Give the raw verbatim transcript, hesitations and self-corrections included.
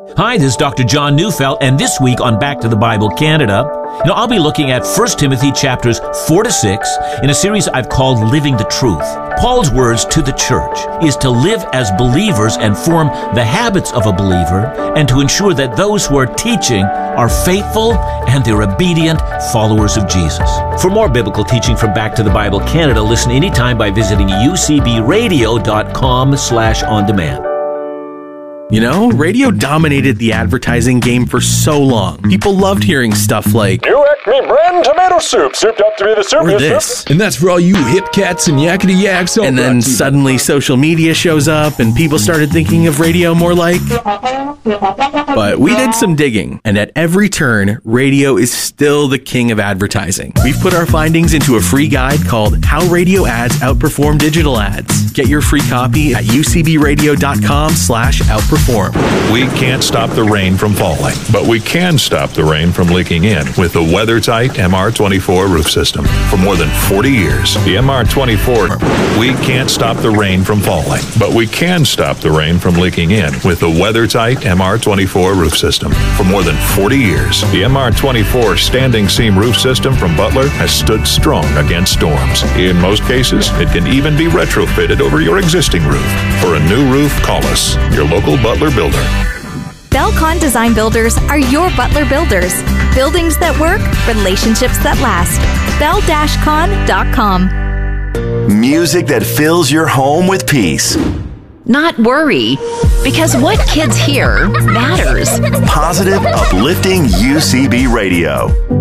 Hi, this is Doctor John Neufeld, and this week on Back to the Bible Canada, you know, I'll be looking at First Timothy chapters four to six in a series I've called Living the Truth. Paul's words to the church is to live as believers and form the habits of a believer, and to ensure that those who are teaching are faithful and they're obedient followers of Jesus. For more biblical teaching from Back to the Bible Canada, listen anytime by visiting u c b radio dot com slash on demand. You know, radio dominated the advertising game for so long. People loved hearing stuff like, New Acme brand tomato soup, souped up to be the soup. Or this. And that's for all you hip cats and yakety yaks. And then suddenly social media shows up and people started thinking of radio more like... But we did some digging, and at every turn, radio is still the king of advertising. We've put our findings into a free guide called How Radio Ads Outperform Digital Ads. Get your free copy at u c b radio dot com slash outperform. We can't stop the rain from falling, but we can stop the rain from leaking in with the WeatherTight M R twenty-four roof system. For more than forty years, the M R twenty-four, we can't stop the rain from falling, but we can stop the rain from leaking in with the WeatherTight M R twenty-four roof system. For more than forty years, the M R twenty-four standing seam roof system from Butler has stood strong against storms. In most cases, it can even be retrofitted over your existing roof. For a new roof, call us, your local Butler builder. Belcon Design Builders are your Butler builders. Buildings that work, relationships that last. bell dash con dot com. Music that fills your home with peace. Not worry, because what kids hear matters. Positive, uplifting U C B Radio.